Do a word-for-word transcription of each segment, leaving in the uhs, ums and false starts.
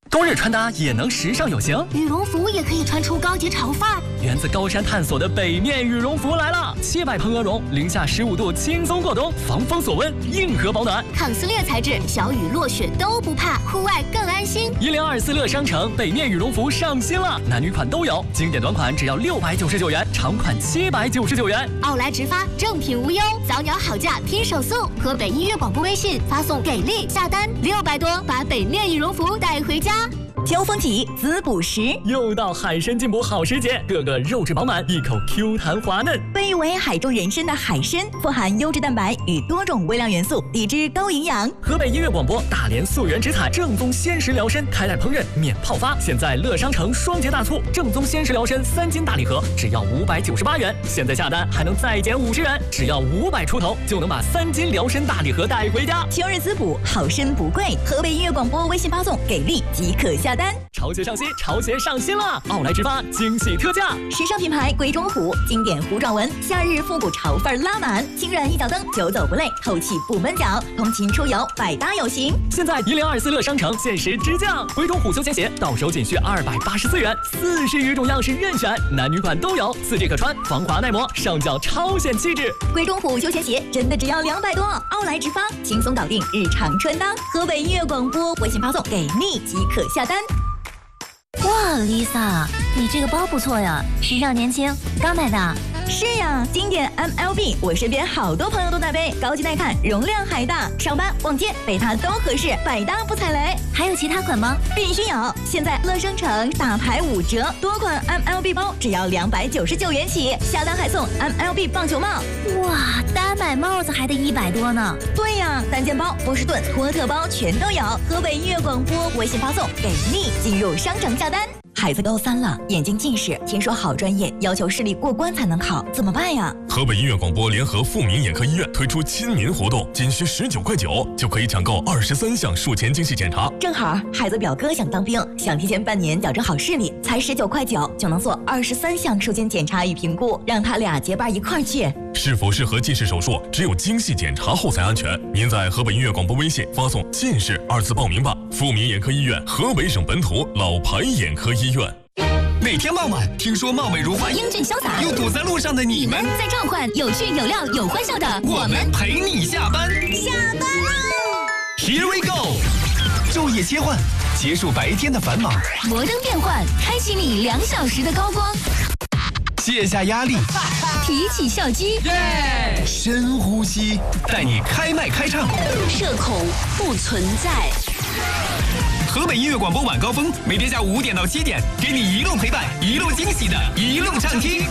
冬日穿搭也能时尚有型， 羽绒服也可以穿出高级潮范儿。 源自高山探索的北面羽绒服来了，七百蓬鹅绒，零下十五度轻松过冬，防风锁温，硬核保暖， 抗撕裂材质，小雨落雪都不怕，户外更安心。 一零二四乐商城北面羽绒服上新了，男女款都有，经典短款只要六百九十九元，长款七百九十九元。 奥莱直发，正品无忧，早鸟好价拼手速。河北音乐广播微信发送给力下单六百多，把北面羽绒服带回家。 秋风起，滋补食。 又到海参进补好时节，个个肉质饱满，一口 Q 弹滑嫩。 被誉为海中人参的海参，富含优质蛋白与多种微量元素，抵制高营养。 河北音乐广播大连溯源直采正宗鲜食疗参，开袋烹饪免泡发。现在乐商城双节大促，正宗鲜食疗参三斤大礼盒只要五百九十八元，现在下单还能再减五十元，只要五百出头就能把三斤疗参大礼盒带回家。 秋日滋补，好参不贵。河北音乐广播微信发送给力即可下单。 潮鞋上新，潮鞋上新了！奥莱直发惊喜特价， 时尚品牌鬼冢虎，经典虎爪纹，夏日复古潮范拉满，轻软一脚蹬，久走不累，透气不闷脚，通勤出游百搭有型。 现在一零二四乐商城限时直降，鬼冢虎休闲鞋到手仅需二百八十四元，四十余种样式任选，男女款都有，四季可穿，防滑耐磨，上脚超显气质。 鬼冢虎休闲鞋真的只要两百多，奥莱直发轻松搞定日常穿搭。河北音乐广播微信发送给力即可下单。 哇 ，Lisa， 你这个包不错呀，时尚年轻，刚买的。 是呀，经典 M L B， 我身边好多朋友都在背，高级耐看，容量还大，上班逛街背它都合适，百搭不踩雷。 还有其他款吗？ 必须有！现在乐商城大牌五折，多款 M L B 包只要两百九十九元起，下单还送 M L B 棒球帽。 哇，单买帽子还得一百多呢。 对呀，单肩包、波士顿、托特包全都有。河北音乐广播微信发送给力，进入商城下单。孩子高三了，眼睛近视，听说好专业要求视力过关才能考，怎么办呀？ 河北音乐广播联合富民眼科医院推出亲民活动，仅需十九块九就可以抢购二十三项术前精细检查。 正好孩子表哥想当兵，想提前半年矫正好视力，才十九块九就能做二十三项术前检查与评估，让他俩结伴一块儿去。 是否适合近视手术，只有精细检查后才安全。您在河北音乐广播微信发送“近视”二字报名吧。富民眼科医院，河北省本土老牌眼科医院。 每天傍晚，听说貌美如花、 英俊潇洒又堵在路上的你们， 在召唤有趣有料有欢笑的我们陪你下班。 下班喽 ！Here we go， 昼夜切换，结束白天的繁忙， 摩登变换，开启你两小时的高光。 卸下压力， 提起笑肌， 耶！深呼吸，带你开麦开唱， 社恐不存在。 河北音乐广播晚高峰，每天下午五点到七点，给你一路陪伴，一路惊喜的，一路畅听。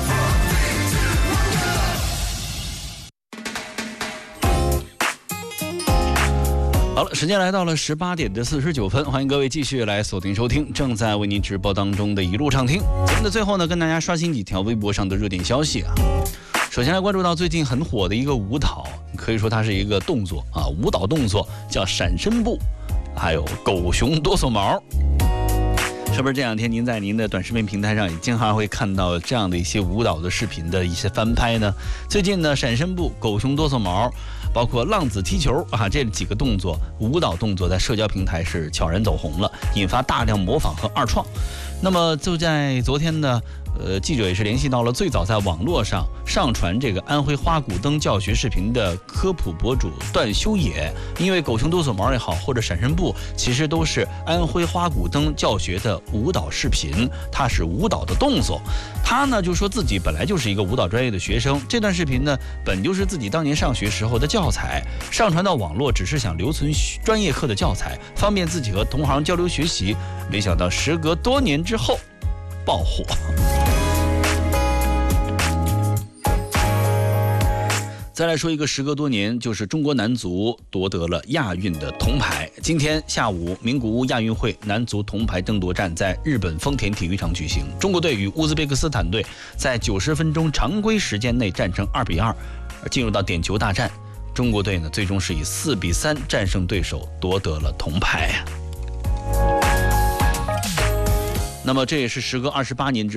好了，时间来到了十八点的四十九分，欢迎各位继续来锁定收听正在为您直播当中的一路畅听。节目的最后呢，跟大家刷新几条微博上的热点消息啊。首先来关注到最近很火的一个舞蹈，可以说它是一个动作啊，舞蹈动作叫闪身步，还有狗熊哆嗦毛。是不是这两天您在您的短视频平台上也经常会看到这样的一些舞蹈的视频的一些翻拍呢？最近呢，闪身步、狗熊哆嗦毛，包括浪子踢球啊，这几个动作舞蹈动作在社交平台是悄然走红了，引发大量模仿和二创。那么就在昨天呢，呃，记者也是联系到了最早在网络上上传这个安徽花鼓灯教学视频的科普博主段修野，因为狗熊哆嗦毛也好，或者闪身步，其实都是安徽花鼓灯教学的舞蹈视频，它是舞蹈的动作。他呢就说自己本来就是一个舞蹈专业的学生，这段视频呢本就是自己当年上学时候的教材，上传到网络只是想留存专业课的教材，方便自己和同行交流学习，没想到时隔多年之后爆火。再来说一个时隔多年，就是中国男足夺得了亚运的铜牌。今天下午，名古屋亚运会男足铜牌争夺战在日本丰田体育场举行。中国队与乌兹别克斯坦队在九十分钟常规时间内战成二比二，进入到点球大战。中国队呢，最终是以四比三战胜对手，夺得了铜牌。那么这也是时隔二十八年之